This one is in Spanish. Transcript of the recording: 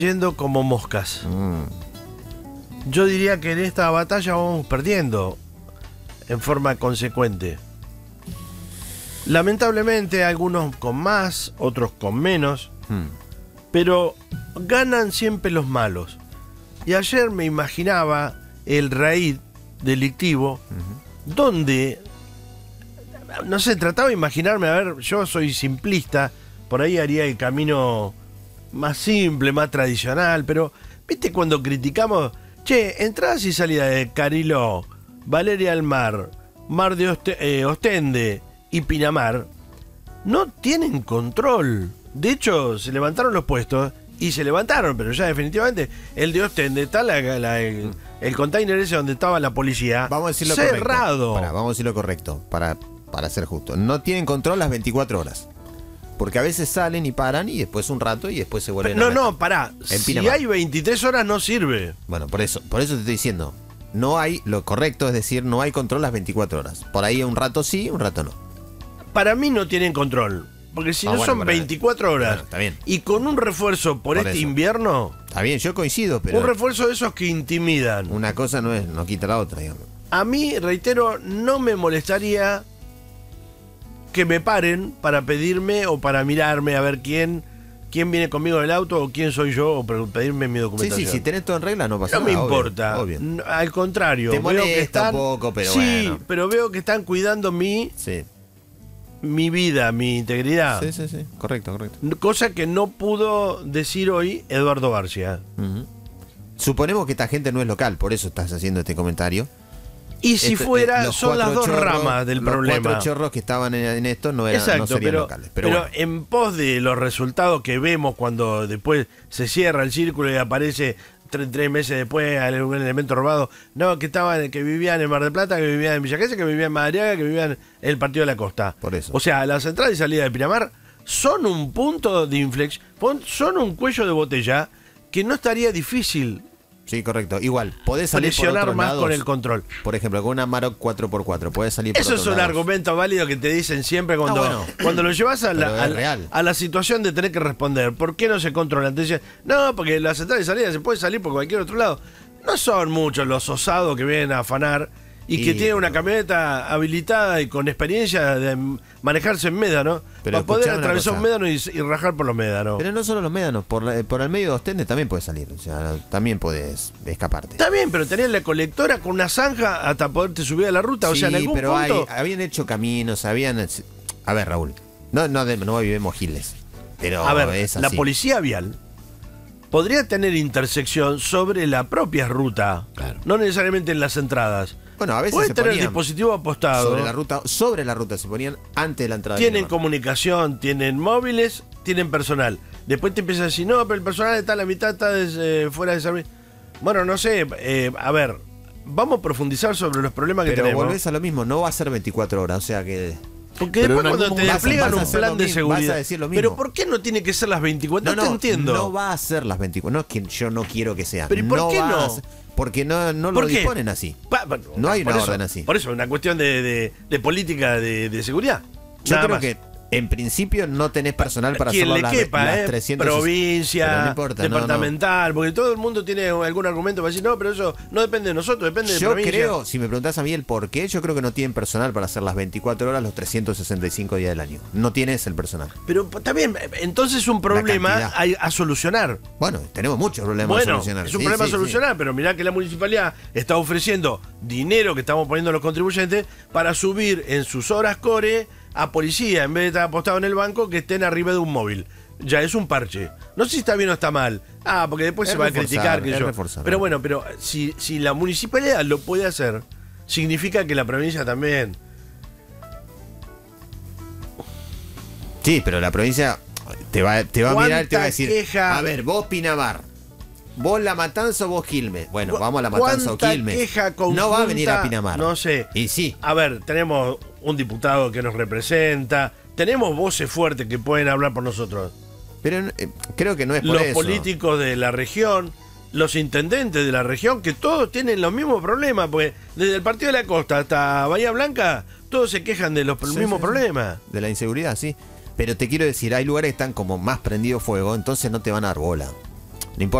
yendo como moscas. Yo diría que en esta batalla vamos perdiendo en forma consecuente. Lamentablemente, algunos con más, otros con menos, pero ganan siempre los malos. Y ayer me imaginaba el raíz delictivo, donde, no sé, trataba de imaginarme, a ver, yo soy simplista, por ahí haría el camino más simple, más tradicional, pero, ¿viste cuando criticamos? Che, entradas y salidas de Cariló, Valeria del Mar, Mar de Ostende y Pinamar no tienen control. De hecho, se levantaron los puestos y se levantaron, pero ya definitivamente el de Ostende está el container ese donde estaba la policía. Vamos a decirlo cerrado. Correcto. Vamos a decirlo correcto, para ser justo. No tienen control las 24 horas. Porque a veces salen y paran y después un rato y después se vuelven a meter. No, pará. Si hay 23 horas no sirve. Bueno, por eso te estoy diciendo. No hay, lo correcto es decir, no hay control las 24 horas. Por ahí un rato sí, un rato no. Para mí no tienen control. Porque si no son 24 horas. Bueno, está bien. Y con un refuerzo por este invierno. Está bien, yo coincido, pero. Un refuerzo de esos que intimidan. Una cosa no quita la otra, digamos. A mí, reitero, no me molestaría que me paren para pedirme o para mirarme a ver quién viene conmigo en el auto o quién soy yo o para pedirme mi documentación. Sí, si tenés todo en regla no pasa nada. No me importa. Obvio. Al contrario. Te molesta veo que están, un poco, pero sí, bueno. pero veo que están cuidando mi vida, mi integridad. Sí. Correcto. Cosa que no pudo decir hoy Eduardo Barcia. Suponemos que esta gente no es local, por eso estás haciendo este comentario. Y si fuera, son las dos ramas del problema. Los 4 chorros que estaban en esto no serían locales. Pero bueno. En pos de los resultados que vemos cuando después se cierra el círculo y aparece 3 meses después un elemento robado, no, que vivían en Mar del Plata, que vivían en Villa Gesell, que vivían en Madariaga, que vivían en el Partido de la Costa. Por eso. O sea, las entradas y salidas de Pinamar son un punto de inflexión, son un cuello de botella que no estaría difícil. Sí, correcto. Igual, podés salir por otros más lados, con el control. Por ejemplo, con una Amarok 4x4, podés salir por Eso otros es un lados. argumento válido que te dicen siempre cuando lo llevas a la situación de tener que responder. ¿Por qué no se controlan? Te dicen, no, porque las entradas y salidas se puede salir por cualquier otro lado. No son muchos los osados que vienen a afanar y que tienen una camioneta habilitada y con experiencia de manejarse en médano para poder atravesar un médano y rajar por los médanos. Pero no solo los médanos, por el medio de Ostende también puedes salir, o sea, también puedes escaparte. Está bien, pero tenías la colectora con una zanja hasta poderte subir a la ruta, o sea, en algún pero punto... habían hecho caminos, A ver, Raúl, no vivimos giles, pero a ver, es así. La policía vial podría tener intersección sobre la propia ruta, no necesariamente en las entradas. Bueno, a veces puede se tener ponían dispositivo apostado. Sobre la ruta se ponían antes de la entrada. Tienen comunicación, tienen móviles, tienen personal. Después te empiezan a decir, no, pero el personal está a la mitad, está fuera de servicio. Bueno, no sé, a ver, vamos a profundizar sobre los problemas que tenemos. Pero volvés a lo mismo, no va a ser 24 horas, o sea que... Porque después cuando te despliegan un plan de seguridad... Vas a decir lo mismo. Pero ¿por qué no tiene que ser las 24? No te entiendo. No va a ser las 24, no es que yo no quiero que sea. ¿Pero por qué no? Porque no lo disponen así. No hay una orden así. Por eso, una cuestión de política de seguridad. Yo creo que en principio no tenés personal para hacerlo las 300 provincia, no importa, departamental, porque todo el mundo tiene algún argumento para decir, no, pero eso no depende de nosotros, depende de provincia. Yo creo, si me preguntás a mí el por qué, yo creo que no tienen personal para hacer las 24 horas los 365 días del año. No tienes el personal. Pero está bien, entonces es un problema a solucionar. Bueno, tenemos muchos problemas a solucionar. Es un problema a solucionar, pero mirá que la municipalidad está ofreciendo dinero que estamos poniendo los contribuyentes para subir en sus horas core a policía, en vez de estar apostado en el banco, que estén arriba de un móvil. Ya es un parche. No sé si está bien o está mal. Porque después se va a criticar que yo. Pero bueno, pero si la municipalidad lo puede hacer, significa que la provincia también. Sí, pero la provincia te va a mirar y te va a decir, a ver, vos Pinamar, vos La Matanza o vos Quilmes. Bueno, vamos a La Matanza o Quilmes. No va a venir a Pinamar. No sé. Y sí. A ver, tenemos un diputado que nos representa, tenemos voces fuertes que pueden hablar por nosotros. Pero creo que no es por los eso. Políticos de la región, los intendentes de la región, que todos tienen los mismos problemas, porque desde el Partido de la Costa hasta Bahía Blanca, todos se quejan de los mismos problemas. De la inseguridad, sí. Pero te quiero decir, hay lugares que están como más prendido fuego, entonces no te van a dar bola.